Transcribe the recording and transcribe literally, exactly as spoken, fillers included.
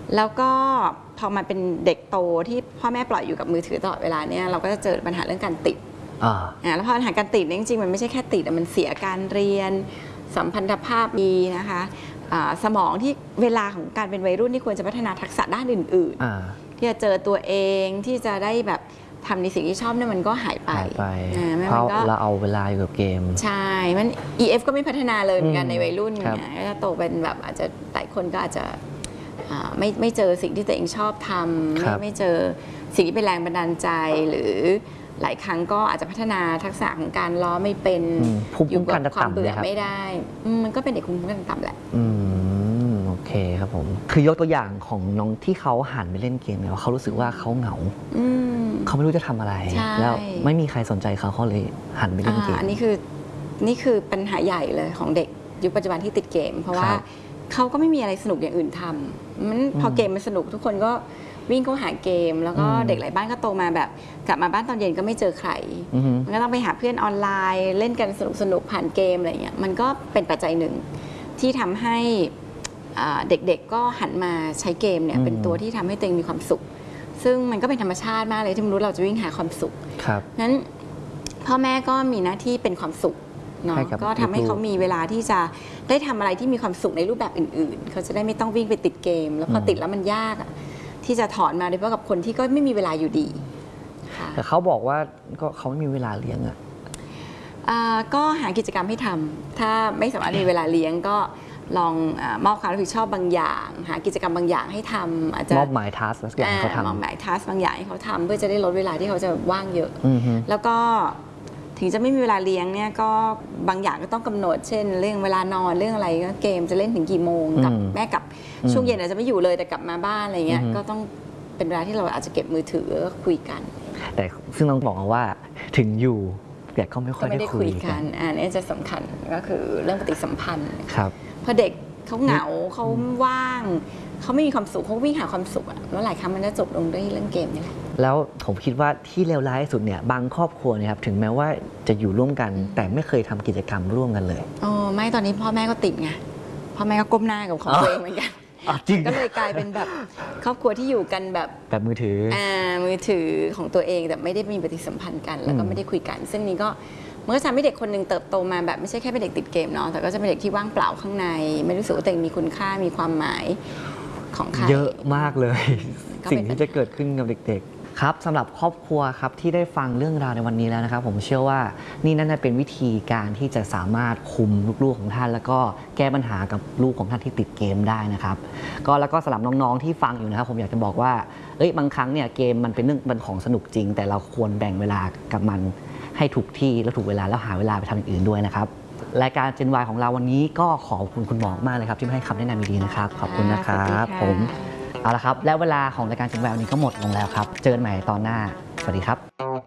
แล้วก็พอมาเป็นเด็กโตที่พ่อแม่ปล่อยอยู่กับมือถือตลอดเวลาเนี่ยเราก็จะเจอปัญหาเรื่องการติดอ่าแล้วพอปัญหาการติดเนี่ยจริงๆมันไม่ใช่แค่ติดมันเสียการเรียนสัมพันธภาพมีนะคะสมองที่เวลาของการเป็นวัยรุ่นที่ควรจะพัฒนาทักษะด้านอื่นๆที่จะเจอตัวเองที่จะได้แบบทำในสิ่งที่ชอบเนี่ยมันก็หายไปเพราะเราเอาเวลาอยู่กับเกมใช่มัน อี เอฟ ก็ไม่พัฒนาเลยเหมือนกันในวัยรุ่นเนี่ยก็จะโตเป็นแบบอาจจะหลายคนก็อาจจะไม่ไม่เจอสิ่งที่ตัวเองชอบทำไม่ไม่เจอสิ่งที่เป็นแรงบันดาลใจหรือหลายครั้งก็อาจจะพัฒนาทักษะของการล้อไม่เป็นอยู่กับความเบื่อไม่ได้มันก็เป็นเด็กภูมิคุ้มกันต่ำแหละโอเคครับผมคือยกตัวอย่างของน้องที่เขาหันไปเล่นเกมเนี่ยเขารู้สึกว่าเขาเหงาเขาไม่รู้จะทำอะไรแล้วไม่มีใครสนใจเขาเขาเลยหันไปเล่นเกมอันนี้คือนี่คือปัญหาใหญ่เลยของเด็กยุคปัจจุบันที่ติดเกมเพราะว่าเขาก็ไม่มีอะไรสนุกอย่างอื่นทำมันพอเกมมันสนุกทุกคนก็วิ่งเข้าหาเกมแล้วก็เด็กหลายบ้านก็โตมาแบบกลับมาบ้านตอนเย็นก็ไม่เจอใครมันก็ต้องไปหาเพื่อนออนไลน์เล่นกันสนุกสนุกผ่านเกมอะไรเงี้ยมันก็เป็นปัจจัยหนึ่งที่ทำให้เด็กๆก็หันมาใช้เกมเนี่ยเป็นตัวที่ทำให้ตัวเองมีความสุขซึ่งมันก็เป็นธรรมชาติมากเลยที่มนุษย์เราจะวิ่งหาความสุขนั้นพ่อแม่ก็มีหน้าที่เป็นความสุขเนาะก็ทำให้เขามีเวลาที่จะได้ทำอะไรที่มีความสุขในรูปแบบอื่นๆเขาจะได้ไม่ต้องวิ่งไปติดเกมแล้วพอติดแล้วมันยากที่จะถอนมาโดยเฉพาะกับคนที่ก็ไม่มีเวลาอยู่ดีแต่เขาบอกว่าก็เขาไม่มีเวลาเลี้ยงอ่ะก็หากิจกรรมให้ทำถ้าไม่สามารถมีเวลาเลี้ยงก็ลองมอบความรับผิดชอบบางอย่างหากิจกรรมบางอย่างให้ทำอาจจะมอบหมายทัสบางอย่างให้เขาทำมอบหมายทัสบางอย่างให้เขาทำเพื่อจะได้ลดเวลาที่เขาจะว่างเยอะแล้วก็ถึงจะไม่มีเวลาเลี้ยงเนี่ยก็บางอย่างก็ต้องกำหนดเช่นเรื่องเวลานอนเรื่องอะไรก็เกมจะเล่นถึงกี่โมงกับแม่กับช่วงเย็นอาจจะไม่อยู่เลยแต่กลับมาบ้านอะไรเงี้ยก็ต้องเป็นเวลาที่เราอาจจะเก็บมือถือคุยกันแต่ซึ่งต้องบอกว่าถึงอยู่แต่เขาไม่ค่อยได้คุยกันอันนี้จะสำคัญก็คือเรื่องปฏิสัมพันธ์ครับพอเด็กเขาเหงาเขาว่างเขาไม่มีความสุขเขาวิ่งหาความสุขแล้วหลายครั้งมันจะจบลงด้วยเรื่องเกมนี่แหละแล้วผมคิดว่าที่เลวร้ายที่สุดเนี่ยบางครอบครัวเนี่ยครับถึงแม้ว่าจะอยู่ร่วมกันแต่ไม่เคยทำกิจกรรมร่วมกันเลยอ๋อไม่ตอนนี้พ่อแม่ก็ติดไงพ่อแม่ก็ก้มหน้ากับของตัวเองเหมือนกันก็เลยกลายเป็นแบบครอบครัวที่อยู่กันแบบแบบมือถืออ่ามือถือของตัวเองแต่ไม่ได้มีปฏิสัมพันธ์กันแล้วก็ไม่ได้คุยกันซึ่งนี้ก็มันก็ทำให้เด็กคนหนึ่งเติบโตมาแบบไม่ใช่แค่เป็นเด็กติดเกมเนาะแต่ก็จะเป็นเด็กที่ว่างเปล่าข้างในไม่รู้สึกว่าตัวเองมีคุณค่ามีความหมายของใครเยอะมากเลยสิ่งที่จะเกิดขึ้นกับเด็กๆครับสำหรับครอบครัวครับที่ได้ฟังเรื่องราวในวันนี้แล้วนะครับผมเชื่อว่านี่น่าจะเป็นวิธีการที่จะสามารถคุมลูกๆของท่านแล้วก็แก้ปัญหากับลูกของท่านที่ติดเกมได้นะครับก็แล้วก็สำหรับน้องๆที่ฟังอยู่นะครับผมอยากจะบอกว่าเอ้ยบางครั้งเนี่ยเกมมันเป็นเรื่องเป็นของสนุกจริงแต่เราควรแบ่งเวลากับมันให้ถูกที่และถูกเวลาแล้วหาเวลาไปทำอย่างอื่นด้วยนะครับรายการ เจน วาย ของเราวันนี้ก็ขอบคุณคุณหมอมากเลยครับที่ให้คำแนะนำดีๆนะครับขอบคุณนะครับผมเอาละครับและเวลาของรายการ เจน วาย วันนี้ก็หมดลงแล้วครับเจอกันใหม่ตอนหน้าสวัสดีครับ